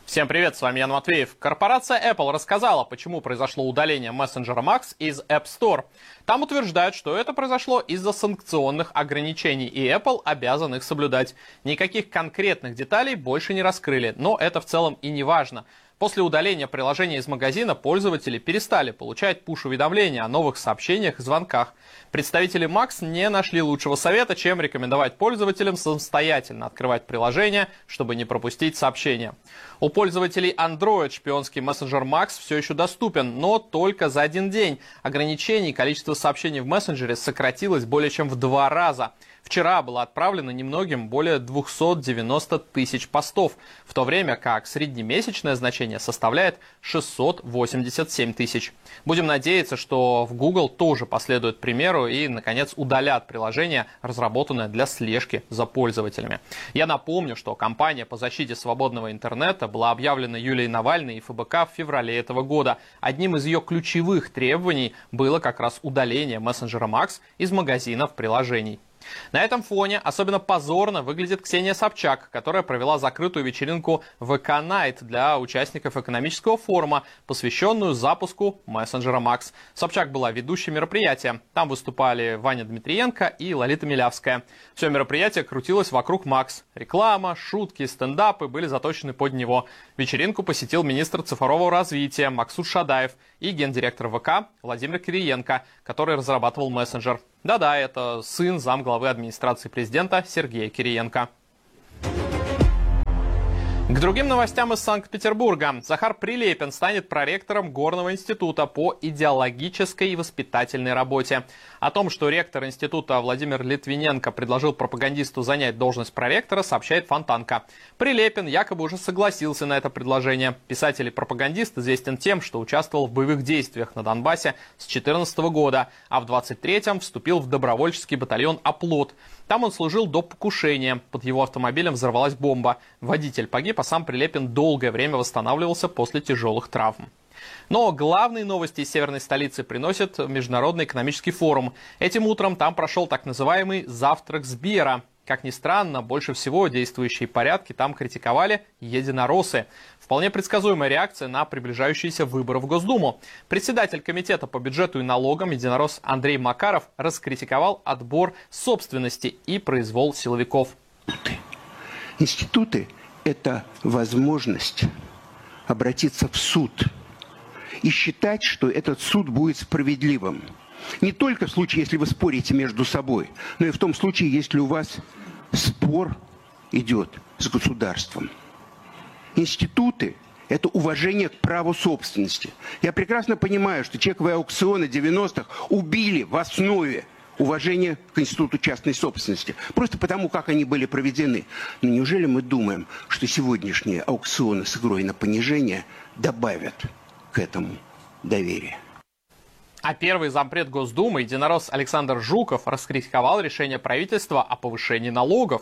Всем привет, с вами Ян Матвеев. Корпорация Apple рассказала, почему произошло удаление мессенджера Max из App Store. Там утверждают, что это произошло из-за санкционных ограничений, и Apple обязан их соблюдать. Никаких конкретных деталей больше не раскрыли, но это в целом и не важно. После удаления приложения из магазина пользователи перестали получать пуш-уведомления о новых сообщениях и звонках. Представители Max не нашли лучшего совета, чем рекомендовать пользователям самостоятельно открывать приложение, чтобы не пропустить сообщения. У пользователей Android шпионский мессенджер Max все еще доступен, но только за один день. Ограничений количество сообщений в мессенджере сократилось более чем в 2 раза. Вчера было отправлено немногим более 290 тысяч постов, в то время как среднемесячное значение составляет 687 тысяч. Будем надеяться, что в Google тоже последует примеру и, наконец, удалят приложение, разработанное для слежки за пользователями. Я напомню, что кампания по защите свободного интернета была объявлена Юлией Навальной и ФБК в феврале этого года. Одним из ее ключевых требований было как раз удаление мессенджера Max из магазинов приложений. На этом фоне особенно позорно выглядит Ксения Собчак, которая провела закрытую вечеринку ВК Night для участников экономического форума, посвященную запуску мессенджера Max. Собчак была ведущей мероприятия. Там выступали Ваня Дмитриенко и Лолита Милявская. Все мероприятие крутилось вокруг Max. Реклама, шутки, стендапы были заточены под него. Вечеринку посетил министр цифрового развития Максут Шадаев и гендиректор ВК Владимир Кириенко, который разрабатывал мессенджер. Да-да, это сын замглавы администрации президента Сергея Кириенко. К другим новостям из Санкт-Петербурга. Захар Прилепин станет проректором Горного института по идеологической и воспитательной работе. О том, что ректор института Владимир Литвиненко предложил пропагандисту занять должность проректора, сообщает Фонтанка. Прилепин якобы уже согласился на это предложение. Писатель и пропагандист известен тем, что участвовал в боевых действиях на Донбассе с 2014 года, а в 2023-м вступил в добровольческий батальон «Оплот». Там он служил до покушения. Под его автомобилем взорвалась бомба. Водитель погиб, а сам Прилепин долгое время восстанавливался после тяжелых травм. Но главные новости из северной столицы приносит Международный экономический форум. Этим утром там прошел так называемый «Завтрак Сбера». Как ни странно, больше всего действующие порядки там критиковали единороссы. Вполне предсказуемая реакция на приближающиеся выборы в Госдуму. Председатель комитета по бюджету и налогам единорос Андрей Макаров раскритиковал отбор собственности и произвол силовиков. Институты – это возможность обратиться в суд и считать, что этот суд будет справедливым. Не только в случае, если вы спорите между собой, но и в том случае, если у вас спор идет с государством. Институты – это уважение к праву собственности. Я прекрасно понимаю, что чековые аукционы 90-х убили в основе уважение к институту частной собственности. Просто потому, как они были проведены. Но неужели мы думаем, что сегодняшние аукционы с игрой на понижение добавят к этому доверие? А первый зампред Госдумы, единорос Александр Жуков, раскритиковал решение правительства о повышении налогов.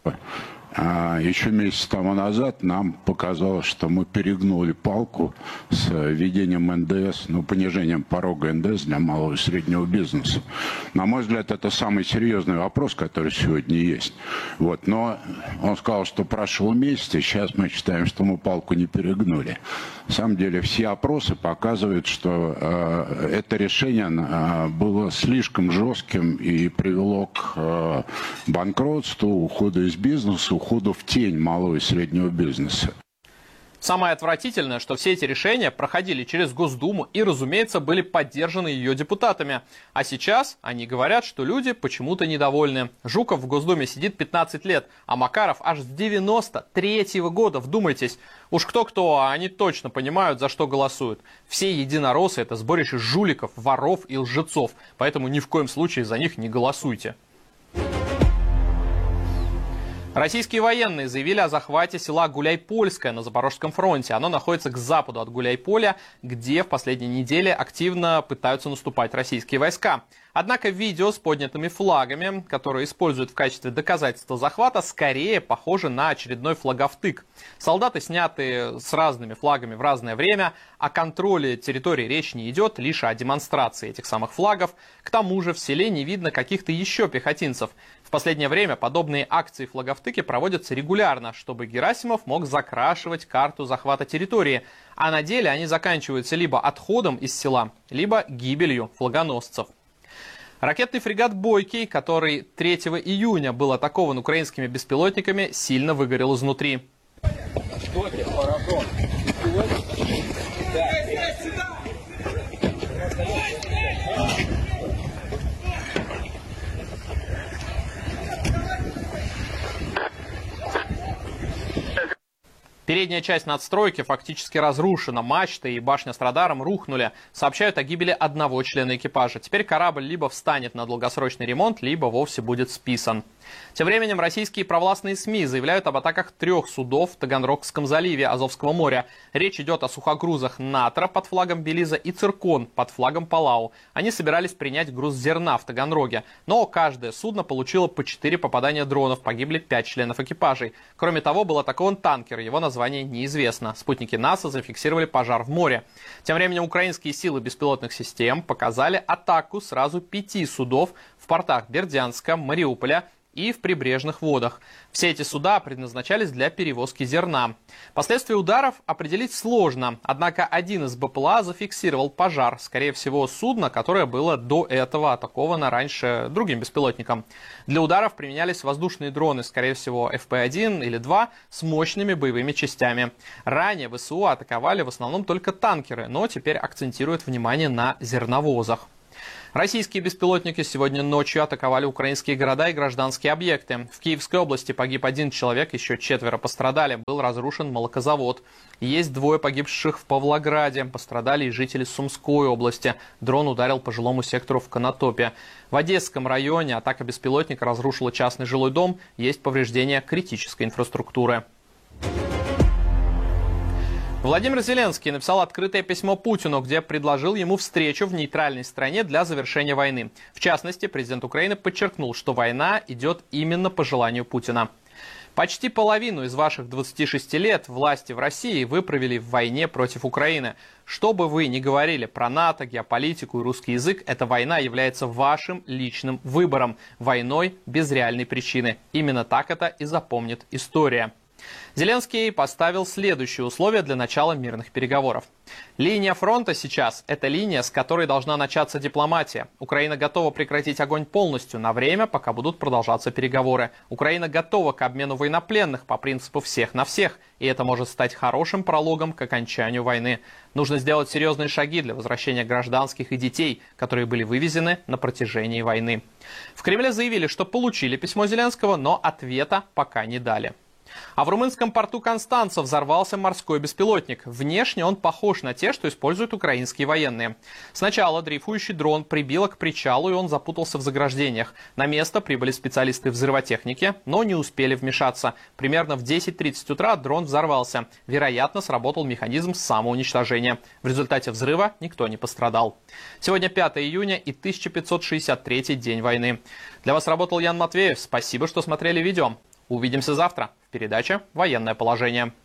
Еще месяц тому назад нам показалось, что мы перегнули палку с введением НДС, понижением порога НДС для малого и среднего бизнеса. На мой взгляд, это самый серьезный вопрос, который сегодня есть. Но он сказал, что прошел месяц, и сейчас мы считаем, что мы палку не перегнули. На самом деле, все опросы показывают, что это решение было слишком жестким и привело к банкротству, уходу из бизнеса, уходу в тень малого и среднего бизнеса. Самое отвратительное, что все эти решения проходили через Госдуму и, разумеется, были поддержаны ее депутатами. А сейчас они говорят, что люди почему-то недовольны. Жуков в Госдуме сидит 15 лет, а Макаров аж с 93-го года, вдумайтесь. Уж кто-кто, а они точно понимают, за что голосуют. Все единороссы – это сборище жуликов, воров и лжецов, поэтому ни в коем случае за них не голосуйте. Российские военные заявили о захвате села Гуляйпольское на Запорожском фронте. Оно находится к западу от Гуляйполя, где в последние недели активно пытаются наступать российские войска. Однако видео с поднятыми флагами, которые используют в качестве доказательства захвата, скорее похоже на очередной флаговтык. Солдаты сняты с разными флагами в разное время, о контроле территории речь не идет, лишь о демонстрации этих самых флагов. К тому же в селе не видно каких-то еще пехотинцев. В последнее время подобные акции флаговтыки проводятся регулярно, чтобы Герасимов мог закрашивать карту захвата территории, а на деле они заканчиваются либо отходом из села, либо гибелью флагоносцев. Ракетный фрегат «Бойкий», который 3 июня был атакован украинскими беспилотниками, сильно выгорел изнутри. Передняя часть надстройки фактически разрушена, мачта и башня с радаром рухнули. Сообщают о гибели одного члена экипажа. Теперь корабль либо встанет на долгосрочный ремонт, либо вовсе будет списан. Тем временем российские провластные СМИ заявляют об атаках 3 судов в Таганрогском заливе Азовского моря. Речь идет о сухогрузах «Натра» под флагом Белиза и «Циркон» под флагом Палау. Они собирались принять груз зерна в Таганроге. Но каждое судно получило по 4 попадания дронов, погибли 5 членов экипажей. Кроме того, был атакован танкер, его название неизвестно. Спутники НАСА зафиксировали пожар в море. Тем временем украинские силы беспилотных систем показали атаку сразу 5 судов в портах Бердянска, Мариуполя и в прибрежных водах. Все эти суда предназначались для перевозки зерна. Последствия ударов определить сложно, однако один из БПЛА зафиксировал пожар, скорее всего, судно, которое было до этого атаковано раньше другим беспилотником. Для ударов применялись воздушные дроны, скорее всего, ФП-1 или 2 с мощными боевыми частями. Ранее ВСУ атаковали в основном только танкеры, но теперь акцентируют внимание на зерновозах. Российские беспилотники сегодня ночью атаковали украинские города и гражданские объекты. В Киевской области погиб 1 человек, еще 4 пострадали. Был разрушен молокозавод. Есть 2 погибших в Павлограде. Пострадали и жители Сумской области. Дрон ударил по жилому сектору в Конотопе. В Одесском районе атака беспилотника разрушила частный жилой дом. Есть повреждения критической инфраструктуры. Владимир Зеленский написал открытое письмо Путину, где предложил ему встречу в нейтральной стране для завершения войны. В частности, президент Украины подчеркнул, что война идет именно по желанию Путина. Почти половину из ваших 26 лет власти в России вы провели в войне против Украины. Что бы вы ни говорили про НАТО, геополитику и русский язык, эта война является вашим личным выбором, войной без реальной причины. Именно так это и запомнит история. Зеленский поставил следующие условия для начала мирных переговоров. Линия фронта сейчас – это линия, с которой должна начаться дипломатия. Украина готова прекратить огонь полностью на время, пока будут продолжаться переговоры. Украина готова к обмену военнопленных по принципу «всех на всех», и это может стать хорошим прологом к окончанию войны. Нужно сделать серьезные шаги для возвращения гражданских и детей, которые были вывезены на протяжении войны. В Кремле заявили, что получили письмо Зеленского, но ответа пока не дали. А в румынском порту Констанца взорвался морской беспилотник. Внешне он похож на те, что используют украинские военные. Сначала дрейфующий дрон прибило к причалу, и он запутался в заграждениях. На место прибыли специалисты взрывотехники, но не успели вмешаться. Примерно в 10:30 утра дрон взорвался. Вероятно, сработал механизм самоуничтожения. В результате взрыва никто не пострадал. Сегодня 5 июня и 1563 день войны. Для вас работал Ян Матвеев. Спасибо, что смотрели видео. Увидимся завтра в передаче «Военное положение».